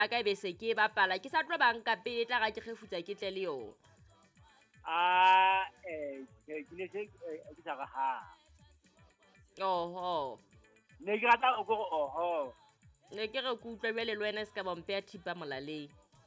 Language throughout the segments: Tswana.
a ka be se ke bapala ke sa tlo banka pele tla ga ke gefutsa ke tle le yona ke le se ke sa ga ha oho ne ke rata o go oho ne ke re ku utlwe bele le wena se ka bompe ya thipa molaleng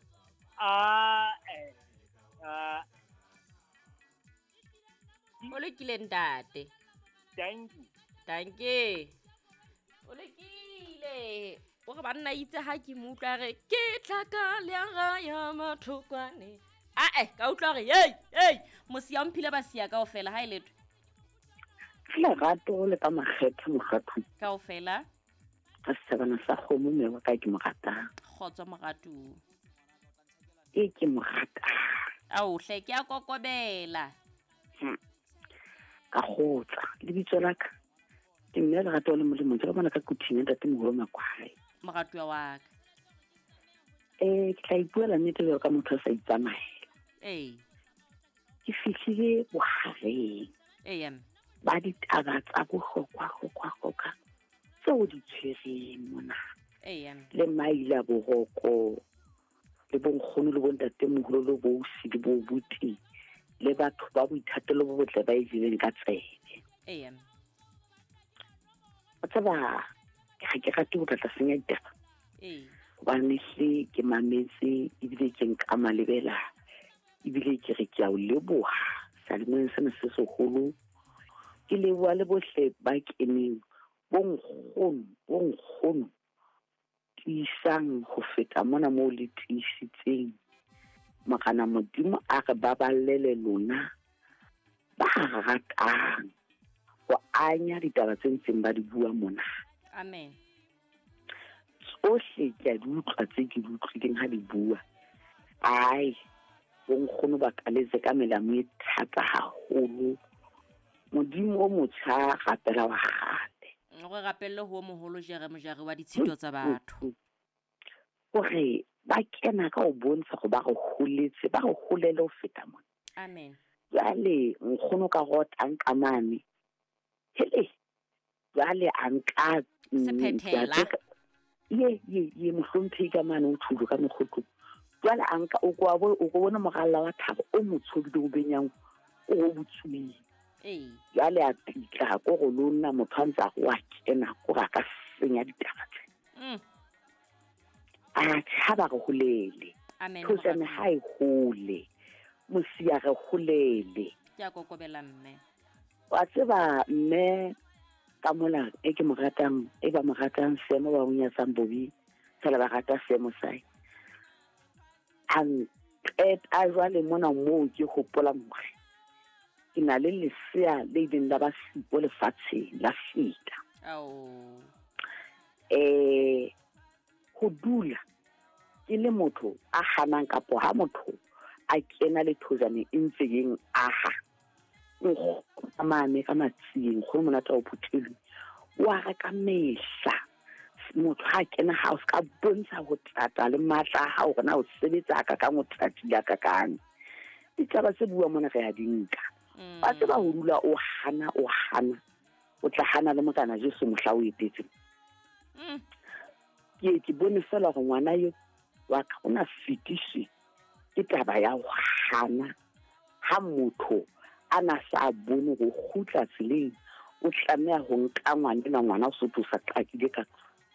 o lekile ntate thank you danke o lekile o re banna itse ha ke mo utlwa re ke tlhaka le ga ya mathokwane ka utlwa re hey mosia o mphile ba sia kaofela ha ile le gato le ka magetha mogathu kaofela a sebana sa kgomo me wa ka ke mo ratang khotso mogatu ke mo rata au hle ke a kokobela ka gotsa le bitso la ka ke mme le gato le molemo ke bona ka kuthing ntate mogolo makwae mogatu wa ka ke tla ipuela nnete le ka motho sa itsamaela ke fihlile bohareng ba ditaba tsa bohlokwa tseo di tshwereng mona le maila boroko le bonkgono le bontate mogolo le bosi di bo buti le batho ba boithatelo bo botle ba ileng ka tsebe ba tsaba ga ke rate go tla senya ditaba ba nehle ke mametse ebile ke nka malebela ebile ke re ke a o leboha sa le sena se segolo ke leboha le bohle ba keneng bonkgono tisang go feta mona mo le tisitseng magana modimo a re baballele lona ba ratang go anya ditaba tse ntseng ba di bua mona amen tsohle ke a di utlwa tse ke di utlwileng ha di bua bonkgono ba kaletse ka melamo e thata haholo modimo o motjha rapela wa gate go rapelle ho moholo jere wa ditshito tsa batho gore ba kena ka o bontsha go ba go holetse ba go holele o feta mona amen jale nkgono ka rotang ka mane jale a nka sephethela ye mohlomphehi ka mane o thulo ka mekgotlo jale a nka o go bona mogalla wa thabo o motshobile o benyang o go botsweng jale a titla ko go lona motho a ntse a go a kena ko ga ka senya ditaba tse a tshaba re holele thosane ha e hole mosia re holele ke a kokobela mme wa tseba mme ka mola ke mo ratang ba mo ratang semo ba unya sambobi tsela ba rata semo sai a jwale mona mo ke hopola mmoge ke na le lesea le ding la ba sipo lefatsheng la fita go dula ke le motho a ganang kapo ha motho a kena le thojane e ntse eng aha mane ka matsieng go monate o phuthele wa ga ka mehla motho a kena ha o ska bontsha go tata le matla ha o rena o sebetsa ka mo tatile ka kang ditaba se bua mona re a dinka ba tseba ho dula o hana o tla hana le mokana Jesu mohla o etetse ke bone fela go ngwana yo wa ka ona fitishi ke taba ya go hana ha motho ana sa bone go khutla tseleng o tlamea go nka ngwana o sotho sa tlakile ka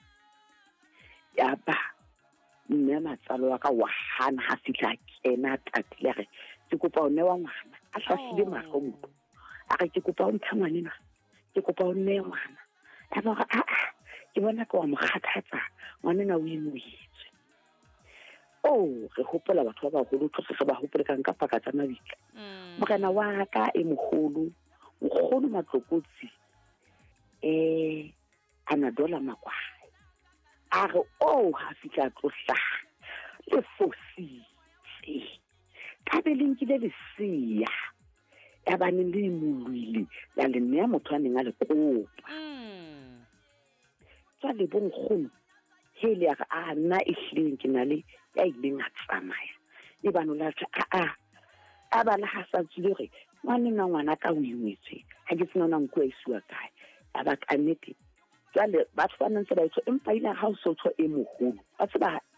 ya ba mme matsalo wa ka wa hana ha fitla kena tatile re ke kopa o ne wa ngwana a hlahlile mahlo motho a re ke kopa o ntsha ngwanena ke kopa o ne ngwana a ba ke bona ka wa mokgathatsa ngwanena o imuitswe re hopola batho ba bagolo tlotlhe ba hopole ka nka paka tsa mabitla mogana wa ka e mogolo matlokotsi Anadola Makwae a re ha fitla tlotla le fositse ka be lenkile lesia ya bane le molwile la le nea motho a neng a le kopa tsa le bonkgono hele ya a nna e hleng ke na le ya ileng a tsamaya e bano la a bana ha sa tsile re ngwana ka o imetswe ha ke tsena nko e sua kae a ba ka nnete jale ba tshwana ntse ba itse empa ile ha o sotho e mogolo ba tseba